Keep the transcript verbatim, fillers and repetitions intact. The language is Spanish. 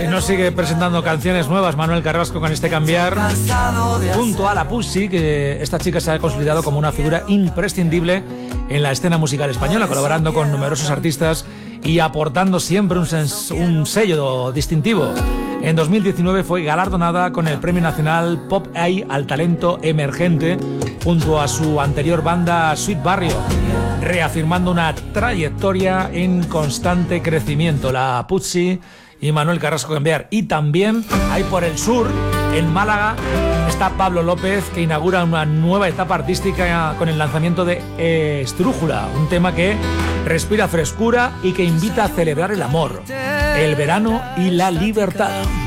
Si no sigue presentando canciones nuevas, Manuel Carrasco, con este Cambiar, junto a la Pussy, que esta chica se ha consolidado como una figura imprescindible en la escena musical española, colaborando con numerosos artistas y aportando siempre un, sens- un sello distintivo. En dos mil diecinueve fue galardonada con el Premio Nacional Pop A al Talento Emergente junto a su anterior banda Sweet Barrio, reafirmando una trayectoria en constante crecimiento. La Pussy y Manuel Carrasco Cambiar. Y también hay por el sur, en Málaga, está Pablo López, que inaugura una nueva etapa artística con el lanzamiento de eh, Estrújula, un tema que respira frescura y que invita a celebrar el amor, el verano y la libertad.